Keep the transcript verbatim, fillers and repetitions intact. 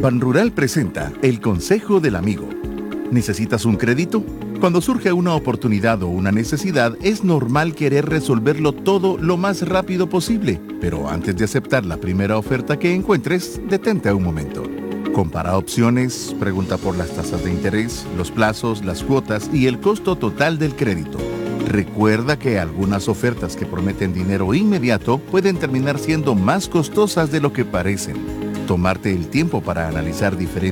Banrural presenta El Consejo del Amigo. ¿Necesitas un crédito? Cuando surge una oportunidad o una necesidad, es normal querer resolverlo todo lo más rápido posible. Pero antes de aceptar la primera oferta que encuentres, detente un momento. Compara opciones, pregunta por las tasas de interés, los plazos, las cuotas y el costo total del crédito. Recuerda que algunas ofertas que prometen dinero inmediato pueden terminar siendo más costosas de lo que parecen. Tomarte el tiempo para analizar diferentes